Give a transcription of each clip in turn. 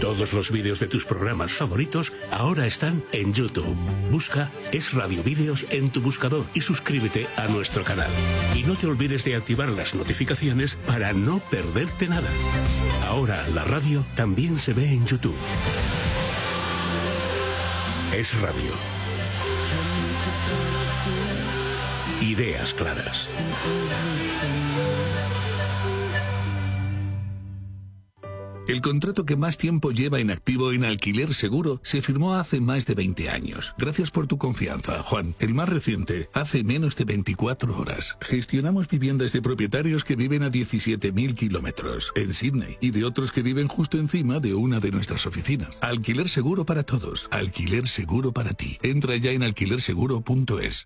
Todos los vídeos de tus programas favoritos ahora están en YouTube. Busca Es Radio Vídeos en tu buscador y suscríbete a nuestro canal. Y no te olvides de activar las notificaciones para no perderte nada. Ahora la radio también se ve en YouTube. Es Radio. Ideas claras. El contrato que más tiempo lleva en activo en Alquiler Seguro se firmó hace más de 20 años. Gracias por tu confianza, Juan. El más reciente, hace menos de 24 horas. Gestionamos viviendas de propietarios que viven a 17.000 kilómetros en Sydney y de otros que viven justo encima de una de nuestras oficinas. Alquiler Seguro para todos. Alquiler Seguro para ti. Entra ya en alquilerseguro.es.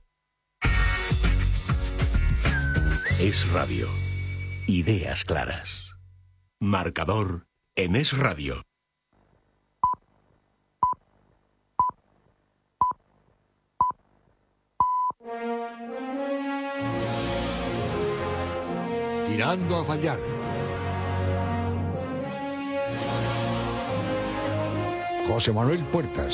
Es Radio. Ideas claras. Marcador en Es Radio. Tirando a fallar. José Manuel Puertas.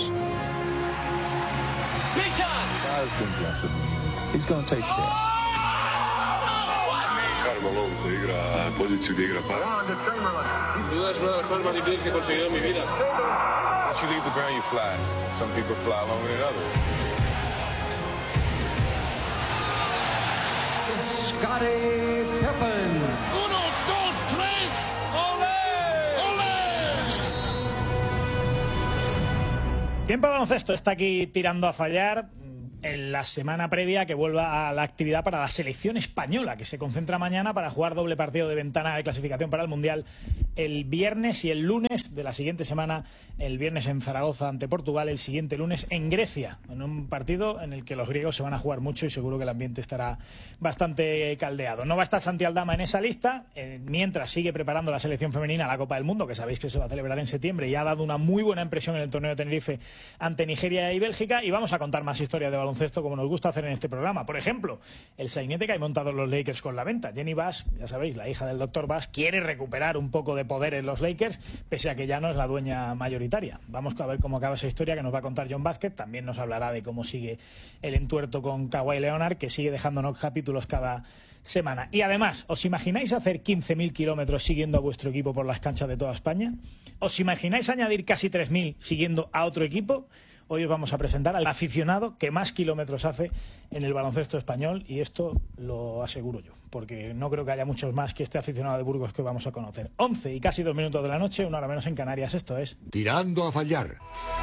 Malone igra poziciju gdje igra para. Bila je jedna od najboljih igrača koje sam vidio u vida. Once you leave the ground you fly. Some people fly longer than others. Scottie Pippen. Unos, dos, tres. ¡Olé! ¡Olé! Tiempo de baloncesto está aquí tirando a fallar. En la semana previa que vuelva a la actividad para la selección española, que se concentra mañana para jugar doble partido de ventana de clasificación para el Mundial el viernes y el lunes de la siguiente semana, el viernes en Zaragoza ante Portugal, el siguiente lunes en Grecia, en un partido en el que los griegos se van a jugar mucho y seguro que el ambiente estará bastante caldeado. No va a estar Santi Aldama en esa lista, mientras sigue preparando la selección femenina a la Copa del Mundo, que sabéis que se va a celebrar en septiembre y ha dado una muy buena impresión en el torneo de Tenerife ante Nigeria y Bélgica, y vamos a contar más historias de baloncesto como nos gusta hacer en este programa. Por ejemplo, el sainete que hay montado los Lakers con la venta. Jenny Bass, ya sabéis, la hija del Dr. Bass, quiere recuperar un poco de poder en los Lakers, pese a que ya no es la dueña mayoritaria. Vamos a ver cómo acaba esa historia que nos va a contar John Vázquez. También nos hablará de cómo sigue el entuerto con Kawhi Leonard, que sigue dejándonos capítulos cada semana. Y además, ¿os imagináis hacer 15.000 kilómetros siguiendo a vuestro equipo por las canchas de toda España? ¿Os imagináis añadir casi 3.000 siguiendo a otro equipo? Hoy os vamos a presentar al aficionado que más kilómetros hace en el baloncesto español, y esto lo aseguro yo, porque no creo que haya muchos más que este aficionado de Burgos que vamos a conocer. 11 y casi 2 minutos de la noche, una hora menos en Canarias. Esto es Tirando a fallar.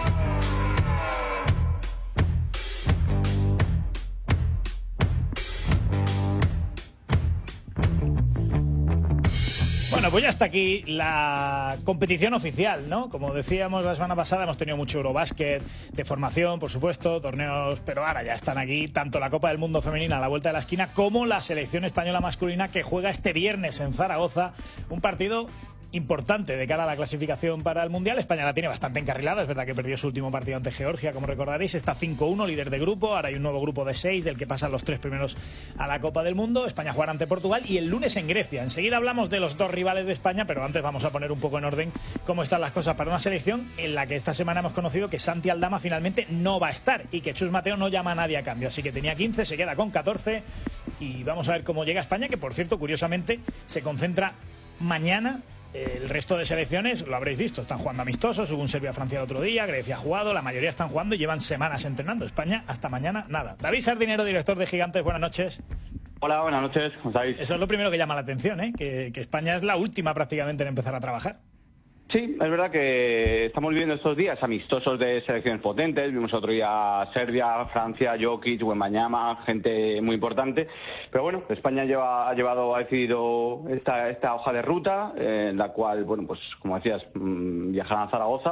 Bueno, pues ya está aquí la competición oficial, ¿no? Como decíamos la semana pasada, hemos tenido mucho Eurobásquet de formación, por supuesto, torneos, pero ahora ya están aquí tanto la Copa del Mundo femenina a la vuelta de la esquina como la selección española masculina, que juega este viernes en Zaragoza, un partido importante de cara a la clasificación para el Mundial. España la tiene bastante encarrilada, es verdad que perdió su último partido ante Georgia, como recordaréis, está 5-1, líder de grupo, ahora hay un nuevo grupo de 6 del que pasan los 3 primeros a la Copa del Mundo. España jugará ante Portugal y el lunes en Grecia. Enseguida hablamos de los dos rivales de España, pero antes vamos a poner un poco en orden cómo están las cosas para una selección en la que esta semana hemos conocido que Santi Aldama finalmente no va a estar y que Chus Mateo no llama a nadie a cambio, así que tenía 15, se queda con 14 y vamos a ver cómo llega España, que por cierto, curiosamente, se concentra mañana. El resto de selecciones, lo habréis visto, están jugando amistosos, hubo un Serbia-Francia el otro día, Grecia ha jugado, la mayoría están jugando y llevan semanas entrenando. España hasta mañana nada. David Sardinero, director de Gigantes, buenas noches. Hola, buenas noches, ¿cómo estáis? Eso es lo primero que llama la atención, ¿eh? Que España es la última prácticamente en empezar a trabajar. Sí, es verdad que estamos viviendo estos días amistosos de selecciones potentes. Vimos otro día Serbia, Francia, Jokic, Wembanyama, gente muy importante. Pero bueno, España ha decidido esta hoja de ruta, en la cual, bueno, pues como decías, viajarán a Zaragoza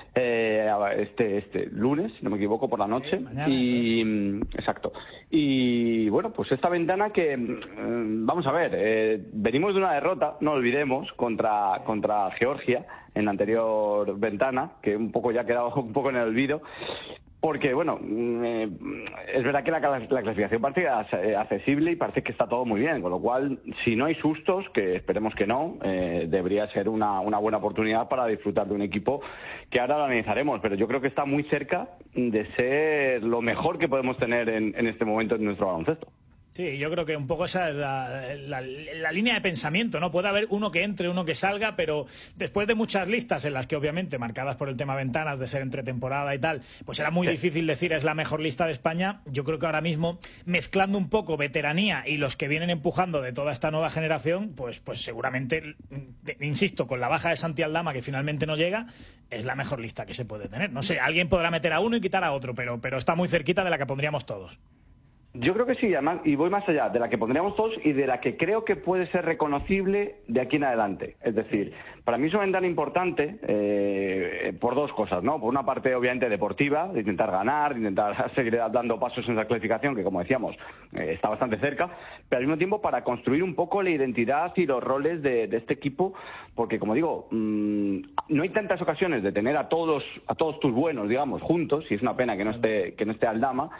este lunes, si no me equivoco, por la noche. Mañana, exacto. Y bueno, pues esta ventana que, vamos a ver, venimos de una derrota, no olvidemos, contra Georgia en la anterior ventana, que un poco ya ha quedado un poco en el olvido. Porque, bueno, es verdad que la clasificación parece accesible y parece que está todo muy bien, con lo cual, si no hay sustos, que esperemos que no, debería ser una buena oportunidad para disfrutar de un equipo que ahora lo analizaremos, pero yo creo que está muy cerca de ser lo mejor que podemos tener en este momento en nuestro baloncesto. Sí, yo creo que un poco esa es la línea de pensamiento, ¿no? Puede haber uno que entre, uno que salga, pero después de muchas listas en las que obviamente, marcadas por el tema ventanas, de ser entre temporada y tal, pues era muy difícil decir es la mejor lista de España. Yo creo que ahora mismo, mezclando un poco veteranía y los que vienen empujando de toda esta nueva generación, pues seguramente, insisto, con la baja de Santi Aldama, que finalmente no llega, es la mejor lista que se puede tener. No sé, alguien podrá meter a uno y quitar a otro, pero está muy cerquita de la que pondríamos todos. Yo creo que sí, además, y voy más allá, de la que pondríamos todos y de la que creo que puede ser reconocible de aquí en adelante. Es decir, para mí es una ventana importante por dos cosas, ¿no? Por una parte, obviamente, deportiva, de intentar ganar, de intentar seguir dando pasos en la clasificación, que como decíamos, está bastante cerca, pero al mismo tiempo para construir un poco la identidad y los roles de este equipo, porque como digo, no hay tantas ocasiones de tener a todos tus buenos, digamos, juntos, y es una pena que no esté Aldama,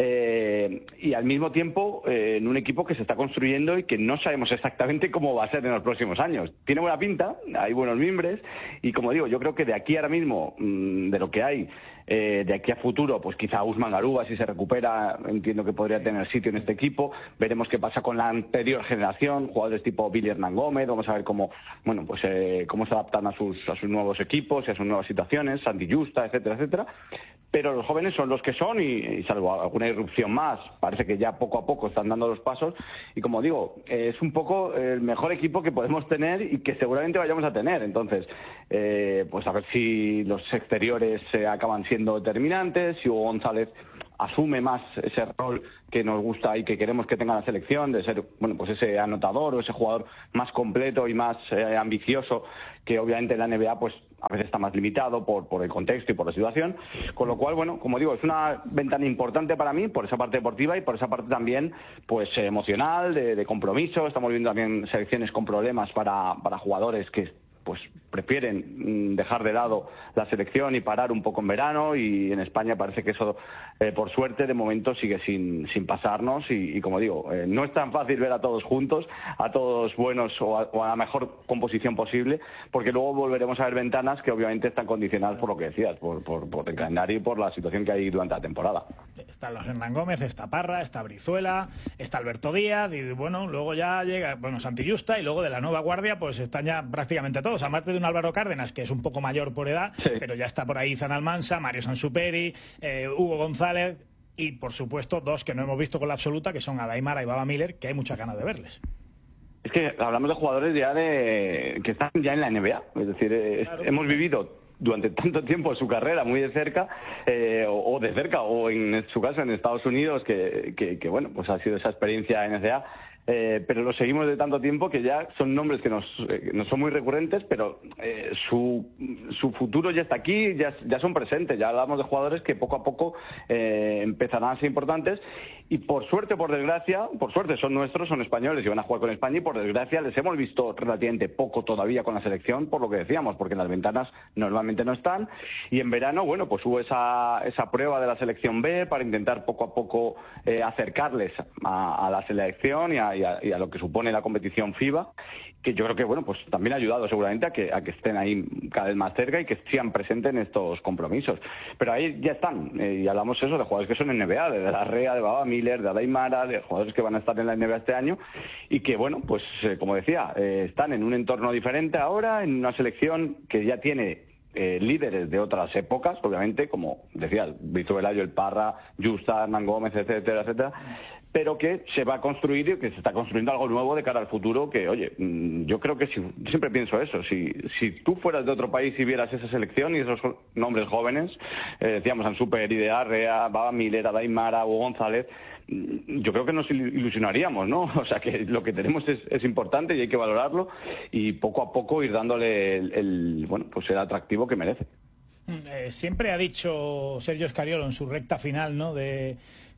y al mismo tiempo en un equipo que se está construyendo y que no sabemos exactamente cómo va a ser en los próximos años. Tiene buena pinta, hay buenos mimbres y como digo, yo creo que de aquí ahora mismo, de lo que hay, de aquí a futuro, pues quizá Usman Garuba, si se recupera, entiendo que podría tener sitio en este equipo. Veremos qué pasa con la anterior generación, jugadores tipo Billy Hernán Gómez, vamos a ver cómo se adaptan a sus nuevos equipos y a sus nuevas situaciones, Santi Justa, etcétera, etcétera. Pero los jóvenes son los que son y salvo alguna irrupción más, parece que ya poco a poco están dando los pasos y como digo, es un poco el mejor equipo que podemos tener y que seguramente vayamos a tener. Entonces, pues a ver si los exteriores acaban siendo determinantes, si Hugo González asume más ese rol que nos gusta y que queremos que tenga la selección, de ser, bueno, pues ese anotador o ese jugador más completo y más ambicioso, que obviamente en la NBA pues a veces está más limitado por el contexto y por la situación, con lo cual, bueno, como digo, es una ventana importante para mí por esa parte deportiva y por esa parte también pues emocional, de compromiso. Estamos viendo también selecciones con problemas para jugadores que pues prefieren dejar de lado la selección y parar un poco en verano, y en España parece que eso por suerte de momento sigue sin pasarnos y como digo, no es tan fácil ver a todos juntos, a todos buenos o a la mejor composición posible, porque luego volveremos a ver ventanas que obviamente están condicionadas por lo que decías, por el calendario y por la situación que hay durante la temporada. Están los Hernán Gómez, está Parra, está Brizuela, está Alberto Díaz y bueno, luego ya llega Santi Justa y luego de la nueva guardia pues están ya prácticamente todos, aparte de un Álvaro Cárdenas que es un poco mayor por edad, sí, pero ya está por ahí Izan Almansa, Mario Sansuperi, Hugo González y por supuesto dos que no hemos visto con la absoluta, que son Adaimara y Baba Miller, que hay muchas ganas de verles. Es que hablamos de jugadores ya que están ya en la NBA, es decir, claro, hemos vivido durante tanto tiempo su carrera muy de cerca, o de cerca, o en su caso en Estados Unidos, que bueno, pues ha sido esa experiencia en NCAA, pero lo seguimos de tanto tiempo que ya son nombres que nos son muy recurrentes, pero su futuro ya está aquí, ya son presentes, ya hablamos de jugadores que poco a poco empezarán a ser importantes y por suerte o por desgracia, por suerte son nuestros, son españoles y van a jugar con España y por desgracia les hemos visto relativamente poco todavía con la selección, por lo que decíamos, porque en las ventanas normalmente no están y en verano, bueno, pues hubo esa prueba de la selección B para intentar poco a poco acercarles a la selección y a lo que supone la competición FIBA, que yo creo que bueno, pues también ha ayudado seguramente a que estén ahí cada vez más cerca y que sigan presentes en estos compromisos. Pero ahí ya están, y hablamos eso de jugadores que son en NBA, de La Rea, de Baba Miller, de Adaimara, de jugadores que van a estar en la NBA este año y que bueno, pues como decía, están en un entorno diferente ahora, en una selección que ya tiene líderes de otras épocas, obviamente, como decía, Brizuela, el Parra, Justa, Hernán Gómez, etcétera, etcétera, pero que se va a construir y que se está construyendo algo nuevo de cara al futuro que, oye, yo creo que siempre pienso eso, si tú fueras de otro país y vieras esa selección y esos nombres jóvenes, decíamos Sansuperi, de Arrea, Baba Miller, Adaimara, Hugo González, yo creo que nos ilusionaríamos, ¿no? O sea que lo que tenemos es importante y hay que valorarlo y poco a poco ir dándole el atractivo que merece. Siempre ha dicho Sergio Scariolo en su recta final, ¿no?, de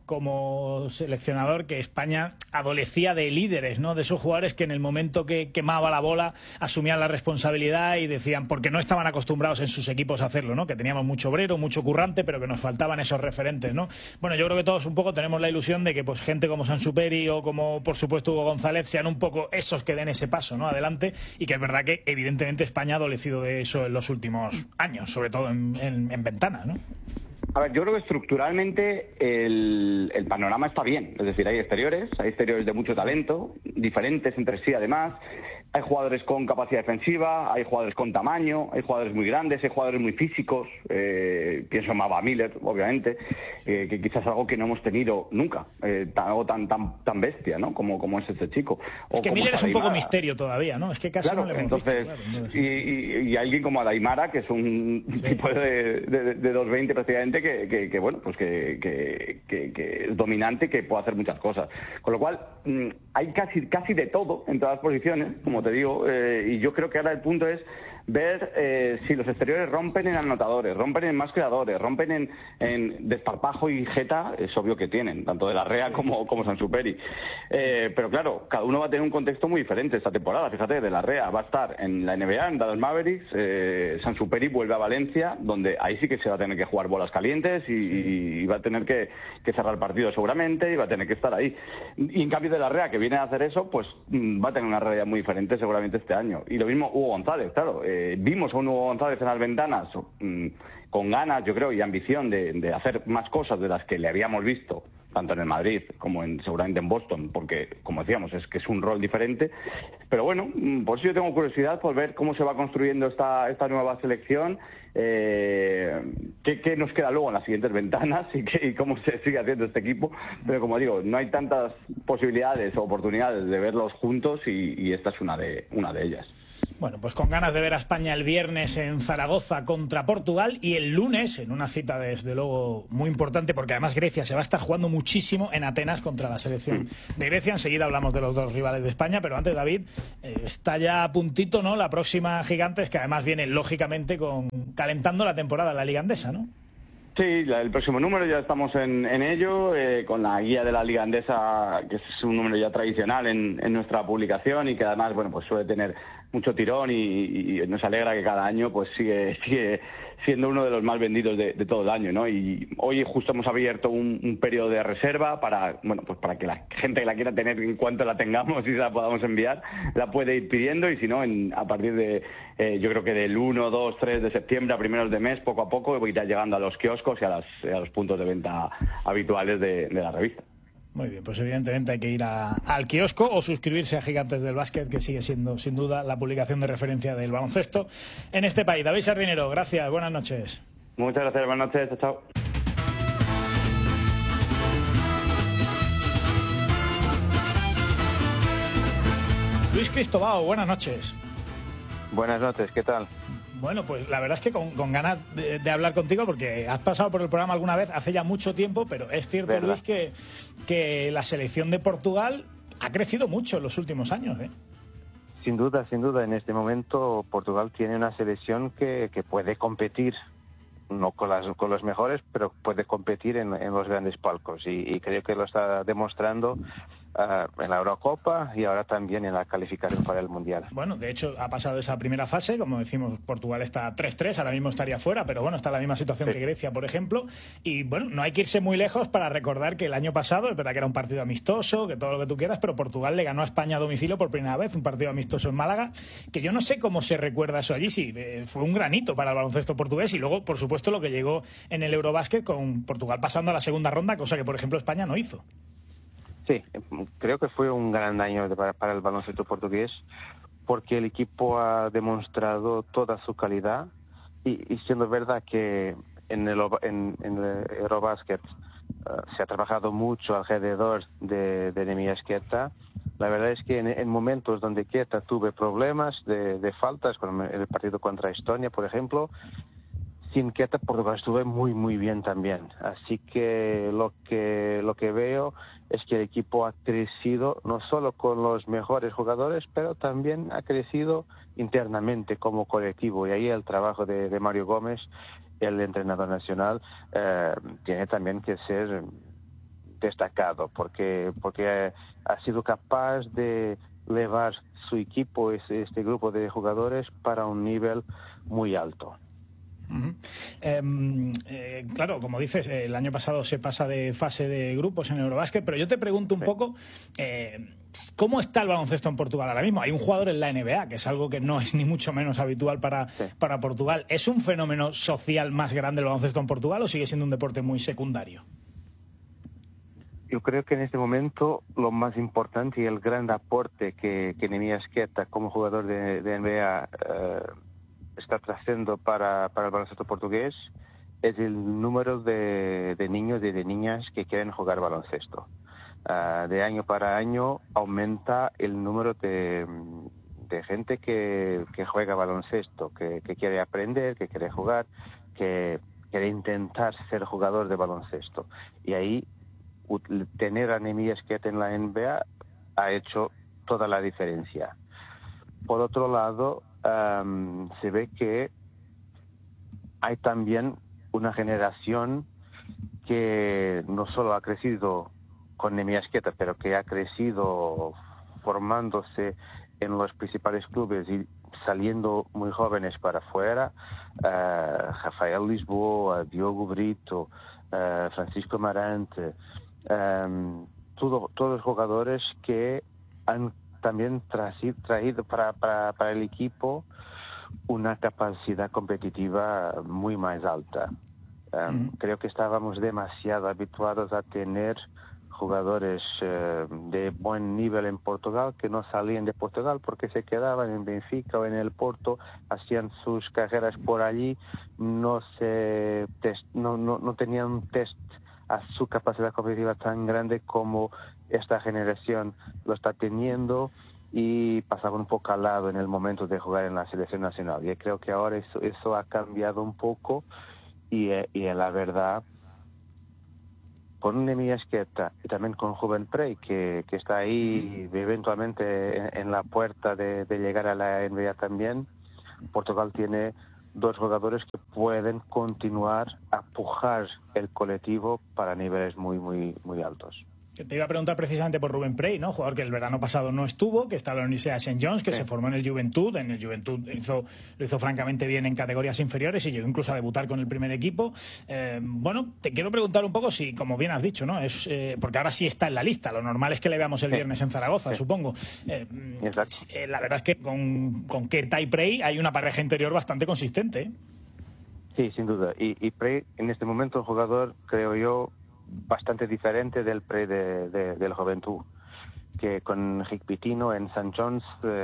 como seleccionador que España adolecía de líderes, ¿no? De esos jugadores que en el momento que quemaba la bola asumían la responsabilidad y decían, porque no estaban acostumbrados en sus equipos a hacerlo, ¿no? Que teníamos mucho obrero, mucho currante, pero que nos faltaban esos referentes, ¿no? Bueno, yo creo que todos un poco tenemos la ilusión de que pues gente como Sansuperi o como por supuesto Hugo González sean un poco esos que den ese paso, ¿no? Adelante, y que es verdad que evidentemente España ha adolecido de eso en los últimos años, sobre todo en ventana, ¿no? A ver, yo creo que estructuralmente el panorama está bien. Es decir, hay exteriores de mucho talento, diferentes entre sí además. Hay jugadores con capacidad defensiva, hay jugadores con tamaño, hay jugadores muy grandes, hay jugadores muy físicos. Pienso en Mava Miller, obviamente, que quizás es algo que no hemos tenido nunca, algo tan bestia, ¿no? Como es este chico. Es que Miller es un poco misterio todavía, ¿no? Es que casi no le hemos visto. Entonces, y alguien como Adaimara, que es un tipo de 2.20 prácticamente, que bueno, pues que es dominante, que puede hacer muchas cosas. Con lo cual, hay casi de todo en todas las posiciones, como te digo, y yo creo que ahora el punto es ver si los exteriores rompen en anotadores, rompen en más creadores, rompen en desparpajo y jeta. Es obvio que tienen, tanto de Larrea como Sansuperi. Pero claro, cada uno va a tener un contexto muy diferente esta temporada. Fíjate, de Larrea va a estar en la NBA, en Dallas Mavericks. Sansuperi vuelve a Valencia, donde ahí sí que se va a tener que jugar bolas calientes y va a tener que cerrar el partido seguramente, y va a tener que estar ahí. Y en cambio de Larrea, que viene a hacer eso, pues va a tener una realidad muy diferente seguramente este año. Y lo mismo Hugo González, claro. Vimos a un Hugo González en las ventanas con ganas, yo creo, y ambición de hacer más cosas de las que le habíamos visto, tanto en el Madrid como seguramente en Boston, porque, como decíamos, es que es un rol diferente. Pero bueno, por eso yo tengo curiosidad por ver cómo se va construyendo esta nueva selección, qué nos queda luego en las siguientes ventanas y cómo se sigue haciendo este equipo. Pero como digo, no hay tantas posibilidades o oportunidades de verlos juntos, y esta es una de ellas. Bueno, pues con ganas de ver a España el viernes en Zaragoza contra Portugal, y el lunes en una cita desde luego muy importante, porque además Grecia se va a estar jugando muchísimo en Atenas contra la selección de Grecia. Enseguida hablamos de los dos rivales de España, pero antes, David, está ya a puntito, ¿no? La próxima Gigantes, que además viene lógicamente calentando la temporada en la Liga Andesa, ¿no? Sí, el próximo número ya estamos en ello, con la guía de la Liga Andesa, que es un número ya tradicional en nuestra publicación, y que además, bueno, pues suele tener mucho tirón, y nos alegra que cada año pues sigue siendo uno de los más vendidos de todo el año, ¿no? Y hoy justo hemos abierto un periodo de reserva para que la gente que la quiera tener, en cuanto la tengamos y se la podamos enviar, la puede ir pidiendo, y si no, a partir de yo creo que del 1, 2, 3 de septiembre a primeros de mes, poco a poco irá llegando a los kioscos y a los puntos de venta habituales de la revista. Muy bien, pues evidentemente hay que ir al kiosco o suscribirse a Gigantes del Básquet, que sigue siendo sin duda la publicación de referencia del baloncesto en este país. David Sardinero, gracias, buenas noches. Muchas gracias, buenas noches, chao. Luis Cristobao, buenas noches. Buenas noches, ¿qué tal? Bueno, pues la verdad es que con ganas de hablar contigo, porque has pasado por el programa alguna vez hace ya mucho tiempo, pero es cierto, ¿verdad, Luis, que la selección de Portugal ha crecido mucho en los últimos años, ¿eh? Sin duda, en este momento Portugal tiene una selección que puede competir, no con los mejores, pero puede competir en los grandes palcos, y creo que lo está demostrando en la Eurocopa y ahora también en la calificación para el Mundial. Bueno, de hecho ha pasado esa primera fase, como decimos, Portugal está 3-3, ahora mismo estaría fuera, pero bueno, está en la misma situación que Grecia, por ejemplo, y bueno, no hay que irse muy lejos para recordar que el año pasado, es verdad que era un partido amistoso, que todo lo que tú quieras, pero Portugal le ganó a España a domicilio por primera vez, un partido amistoso en Málaga, que yo no sé cómo se recuerda eso allí, sí, fue un granito para el baloncesto portugués, y luego, por supuesto, lo que llegó en el Eurobásquet con Portugal pasando a la segunda ronda, cosa que, por ejemplo, España no hizo. Sí, creo que fue un gran año para el baloncesto portugués, porque el equipo ha demostrado toda su calidad, y siendo verdad que en el Eurobasket se ha trabajado mucho alrededor de Neemias Queta. La verdad es que en momentos donde Queta tuve problemas de faltas, como en el partido contra Estonia, por ejemplo, sin Queta Portugal estuvo muy bien también. Así que lo que veo es que el equipo ha crecido no solo con los mejores jugadores, pero también ha crecido internamente como colectivo, y ahí el trabajo de Mario Gómez, el entrenador nacional, tiene también que ser destacado porque ha sido capaz de llevar su equipo, este grupo de jugadores, para un nivel muy alto. Claro, como dices, el año pasado se pasa de fase de grupos en Eurobásquet, pero yo te pregunto un poco, ¿cómo está el baloncesto en Portugal ahora mismo? Hay un jugador en la NBA, que es algo que no es ni mucho menos habitual para Portugal. ¿Es un fenómeno social más grande el baloncesto en Portugal o sigue siendo un deporte muy secundario? Yo creo que en este momento lo más importante y el gran aporte que Nemías Queta como jugador de NBA está trayendo para el baloncesto portugués es el número de niños y de niñas que quieren jugar baloncesto. De año para año aumenta el número de gente que juega baloncesto, que quiere aprender, que quiere jugar, que quiere intentar ser jugador de baloncesto. Y ahí tener a Nemías Queta en la NBA ha hecho toda la diferencia. Por otro lado, se ve que hay también una generación que no solo ha crecido con Nemías Queta, pero que ha crecido formándose en los principales clubes y saliendo muy jóvenes para afuera. Rafael Lisboa, Diogo Brito, Francisco Marante, todos jugadores que han también traído para el equipo una capacidad competitiva muy más alta. Creo que estábamos demasiado habituados a tener jugadores de buen nivel en Portugal que no salían de Portugal porque se quedaban en Benfica o en el Porto, hacían sus carreras por allí, no tenían un test a su capacidad competitiva tan grande como esta generación lo está teniendo, y pasaban un poco al lado en el momento de jugar en la selección nacional. Y creo que ahora eso ha cambiado un poco, y la verdad, con Nemías Queta y también con Ruben Prey, que está ahí eventualmente en la puerta de llegar a la NBA también, Portugal tiene dos jugadores que pueden continuar a pujar el colectivo para niveles muy, muy, muy altos. Te iba a preguntar precisamente por Ruben Prey, ¿no? Jugador que el verano pasado no estuvo, que está en la Universidad de St. John's, que se formó en el Juventud. En el Juventud lo hizo francamente bien en categorías inferiores y llegó incluso a debutar con el primer equipo. Bueno, te quiero preguntar un poco si, como bien has dicho, ¿no? Porque ahora sí está en la lista. Lo normal es que le veamos el viernes en Zaragoza, supongo. La verdad es que con Queta y Prey hay una pareja interior bastante consistente, ¿eh? Sí, sin duda. Y Prey, en este momento, un jugador, creo yo, bastante diferente del Prey del Juventud, que con Rick Pitino en St. John's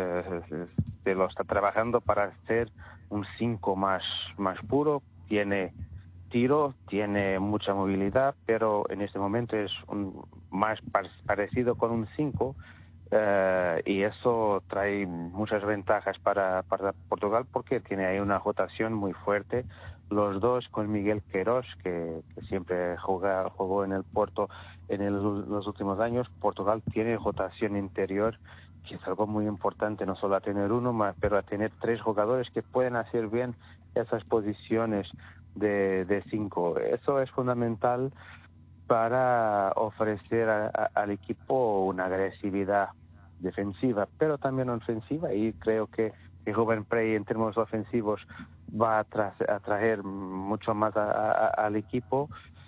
se lo está trabajando para hacer un 5 más puro. Tiene tiro, tiene mucha movilidad, pero en este momento es más parecido con un 5, y eso trae muchas ventajas para Portugal porque tiene ahí una rotación muy fuerte. Los dos con Miguel Queiroz, que siempre jugó en el Porto en los últimos años. Portugal tiene rotación interior, que es algo muy importante, no solo a tener uno, pero a tener tres jugadores que pueden hacer bien esas posiciones de 5. Eso es fundamental para ofrecer al equipo una agresividad defensiva, pero también ofensiva, y creo que Ruben Prey en términos ofensivos va a traer mucho más al equipo,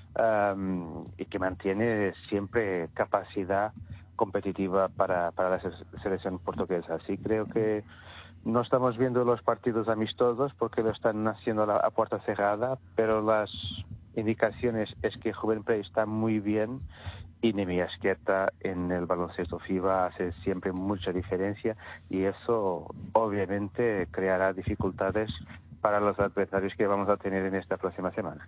y que mantiene siempre capacidad competitiva para la selección portuguesa. Así creo que no estamos viendo los partidos amistosos porque lo están haciendo a puerta cerrada, pero las indicaciones es que Ruben Prey está muy bien, y Nemías Queta en el baloncesto FIBA hace siempre mucha diferencia, y eso obviamente creará dificultades para los adversarios que vamos a tener en esta próxima semana.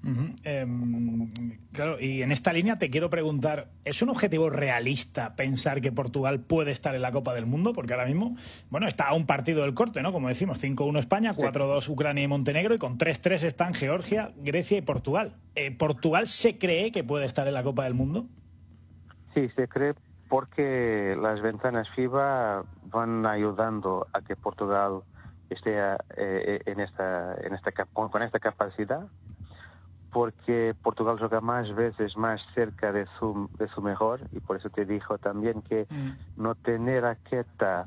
Claro, y en esta línea te quiero preguntar, ¿es un objetivo realista pensar que Portugal puede estar en la Copa del Mundo? Porque ahora mismo, bueno, está a un partido del corte, ¿no? Como decimos, 5-1 España, 4-2 Ucrania y Montenegro, y con 3-3 están Georgia, Grecia y Portugal. ¿Portugal se cree que puede estar en la Copa del Mundo? Sí, se cree porque las ventanas FIBA van ayudando a que Portugal esté con esta capacidad, porque Portugal juega más veces más cerca de su mejor, y por eso te dijo también que no tener a Keita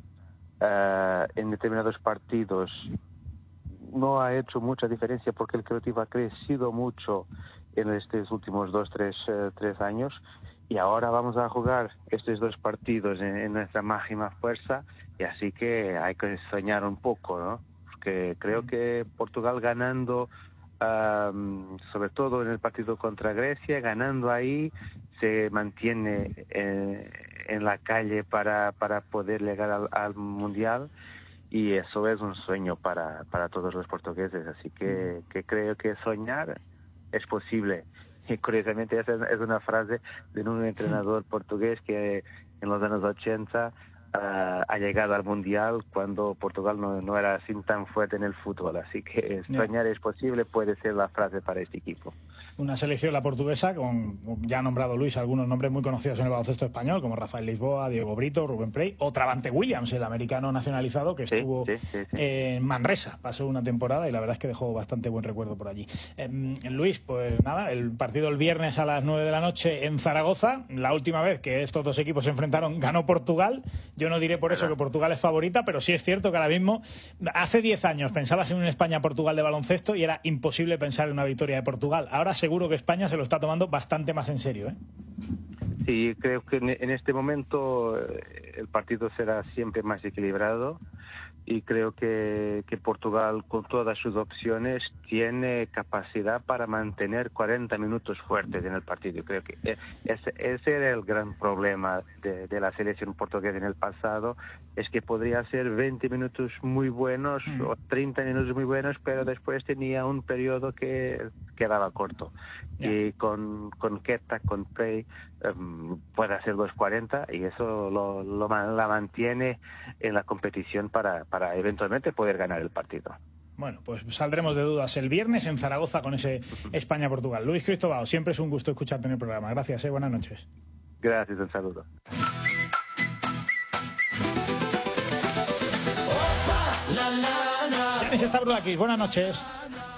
en determinados partidos no ha hecho mucha diferencia, porque el colectivo ha crecido mucho en estos últimos 3 años, y ahora vamos a jugar estos 2 partidos en nuestra máxima fuerza, y así que hay que soñar un poco, ¿no? Porque creo que Portugal ganando, sobre todo en el partido contra Grecia, ganando ahí, se mantiene en la calle para poder llegar al Mundial, y eso es un sueño para todos los portugueses, así que creo que soñar es posible. Y curiosamente esa es una frase de un entrenador portugués que en los años 80 ha llegado al Mundial cuando Portugal no era así tan fuerte en el fútbol, así que soñar es posible, puede ser la frase para este equipo. Una selección, la portuguesa, con, ya ha nombrado Luis, algunos nombres muy conocidos en el baloncesto español, como Rafael Lisboa, Diego Brito, Rubén Prey, o Travante Williams, el americano nacionalizado que estuvo en Manresa, pasó una temporada y la verdad es que dejó bastante buen recuerdo por allí. Luis, pues nada, el partido el viernes a las 9 de la noche en Zaragoza, la última vez que estos dos equipos se enfrentaron ganó Portugal. Yo no diré por eso que Portugal es favorita, pero sí es cierto que ahora mismo, hace 10 años pensabas en un España-Portugal de baloncesto y era imposible pensar en una victoria de Portugal. Ahora seguro que España se lo está tomando bastante más en serio, ¿eh? Sí, creo que en este momento el partido será siempre más equilibrado, y creo que Portugal, con todas sus opciones, tiene capacidad para mantener 40 minutos fuertes en el partido. Creo que ese era el gran problema de la selección portuguesa en el pasado, es que podría ser 20 minutos muy buenos o 30 minutos muy buenos, pero después tenía un periodo que quedaba corto. Y con Keita, con Prey, puede hacer 2:40, y eso la mantiene en la competición para eventualmente poder ganar el partido. Bueno, pues saldremos de dudas el viernes en Zaragoza con ese España-Portugal. Luis Cristóbal, siempre es un gusto escucharte en el programa. Gracias, buenas noches. Gracias, un saludo. Yanis Stavroulakis, buenas noches.